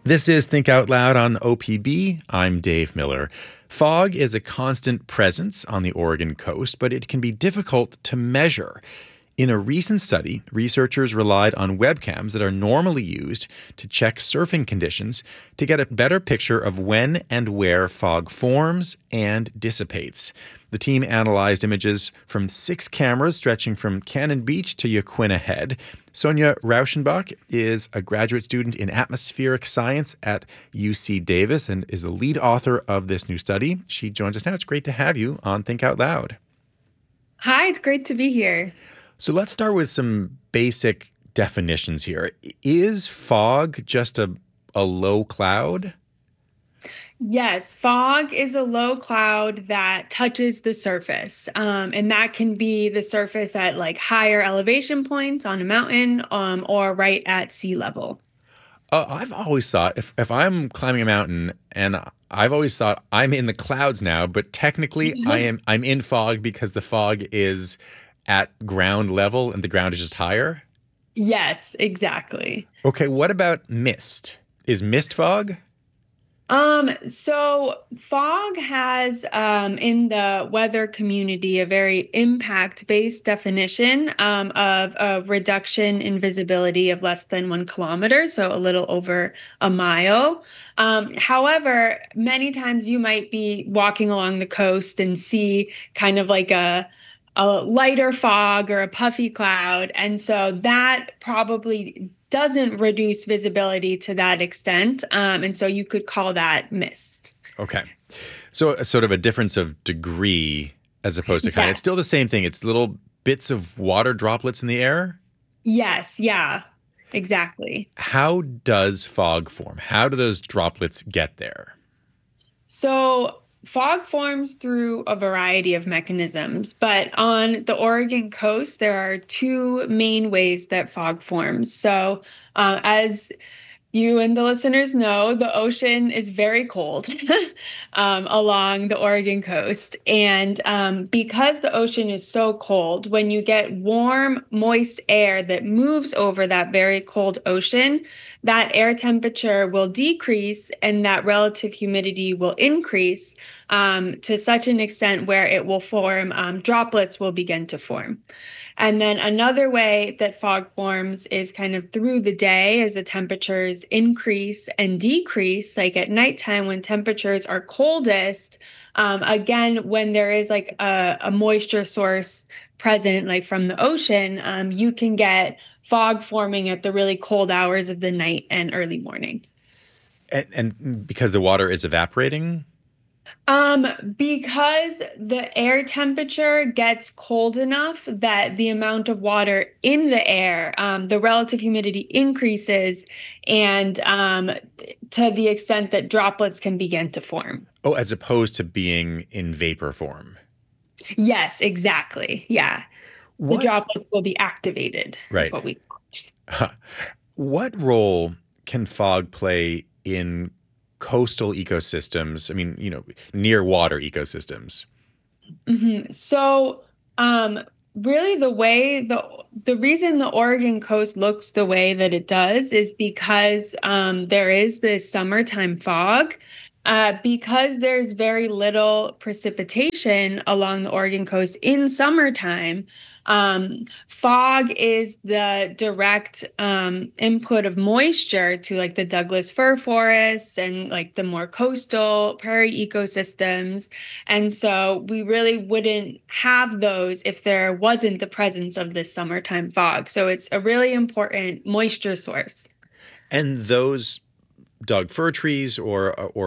This is Think Out Loud on OPB. I'm Dave Miller. Fog is a constant presence on the Oregon coast, but it can be difficult to measure. In a recent study, researchers relied on webcams that are normally used to check surfing conditions to get a better picture of when and where fog forms and dissipates. The team analyzed images from 6 cameras stretching from Cannon Beach to Yaquina Head. Sonia Rauschenbach is a graduate student in atmospheric science at UC Davis and is the lead author of this new study. She joins us now. It's great to have you on Think Out Loud. Hi, it's great to be here. So let's start with some basic definitions here. Is fog just a low cloud? Yes, fog is a low cloud that touches the surface. And that can be the surface at like higher elevation points on a mountain or right at sea level. I've always thought if I'm climbing a mountain, and I've always thought I'm in the clouds now, but technically I'm in fog because the fog is at ground level and the ground is just higher. Yes, exactly. Okay, what about mist? Is mist fog? So fog has in the weather community a very impact-based definition of a reduction in visibility of less than 1 kilometer, so a little over a mile. However, many times you might be walking along the coast and see kind of like a lighter fog or a puffy cloud. And so that probably doesn't reduce visibility to that extent. And so you could call that mist. Okay. So sort of a difference of degree as opposed to kind. Yeah. It's still the same thing. It's little bits of water droplets in the air. Yes. Yeah, exactly. How does fog form? How do those droplets get there? So fog forms through a variety of mechanisms, but on the Oregon coast, there are 2 main ways that fog forms. So, as you and the listeners know, the ocean is very cold along the Oregon coast. And because the ocean is so cold, when you get warm, moist air that moves over that very cold ocean, that air temperature will decrease and that relative humidity will increase to such an extent where it will form, droplets will begin to form. And then another way that fog forms is kind of through the day as the temperatures increase and decrease, like at nighttime when temperatures are coldest. Again, when there is like a moisture source present, like from the ocean, you can get fog forming at the really cold hours of the night and early morning. And because the water is evaporating? Because the air temperature gets cold enough that the amount of water in the air, the relative humidity increases, and to the extent that droplets can begin to form. Oh, as opposed to being in vapor form. Yes, exactly. Yeah. The What? droplets will be activated, is Right. what we. What role can fog play in coastal ecosystems? I mean, near water ecosystems. So, really, the reason the Oregon coast looks the way that it does is because there is this summertime fog. Because there's very little precipitation along the Oregon coast in summertime, fog is the direct input of moisture to like the Douglas fir forests and like the more coastal prairie ecosystems. And so we really wouldn't have those if there wasn't the presence of this summertime fog. So it's a really important moisture source. And those Doug fir trees or